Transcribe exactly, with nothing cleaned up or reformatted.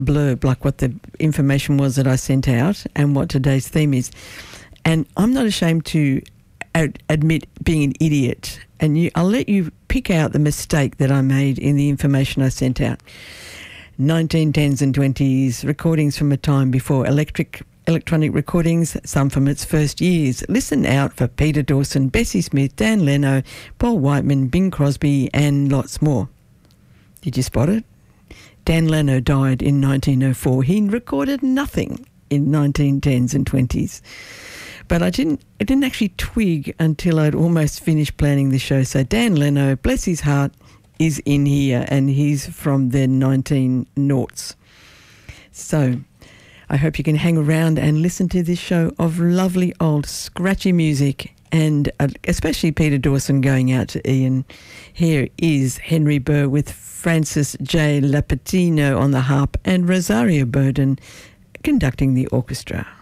blurb, like what the information was that I sent out and what today's theme is. And I'm not ashamed to ad- admit being an idiot. And you, I'll let you pick out the mistake that I made in the information I sent out. nineteen tens and twenties, recordings from a time before electric electronic recordings, some from its first years. Listen out for Peter Dawson, Bessie Smith, Dan Leno, Paul Whiteman, Bing Crosby, and lots more. Did you spot it? Dan Leno died in nineteen oh four. He recorded nothing in nineteen tens and twenties. But I didn't I didn't actually twig until I'd almost finished planning the show. So Dan Leno, bless his heart, is in here, and he's from the nineteen noughts. So I hope you can hang around and listen to this show of lovely old scratchy music, and uh, especially Peter Dawson going out to Ian. Here is Henry Burr with Francis J. Lapatino on the harp and Rosario Burden conducting the orchestra.